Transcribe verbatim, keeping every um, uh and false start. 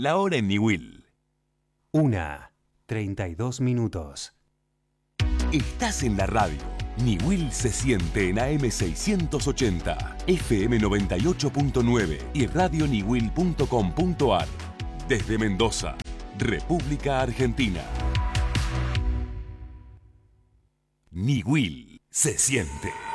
La hora en Niwil. Una, treinta y dos minutos. Estás en la radio. Niwil se siente en A M seiscientos ochenta, F M noventa y ocho punto nueve y radio niwil punto com punto ar. Desde Mendoza, República Argentina. Niwil se siente.